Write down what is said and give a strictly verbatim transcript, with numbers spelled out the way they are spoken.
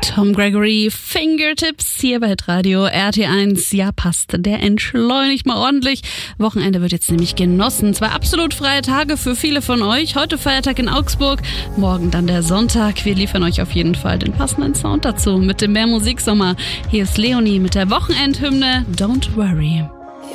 Tom Gregory, Fingertips hier bei Radio R T eins. Ja, passt, der entschleunigt mal ordentlich. Wochenende wird jetzt nämlich genossen. Zwei absolut freie Tage für viele von euch. Heute Feiertag in Augsburg, morgen dann der Sonntag. Wir liefern euch auf jeden Fall den passenden Sound dazu mit dem Mehr Musiksommer. Hier ist Leonie mit der Wochenendhymne Don't Worry.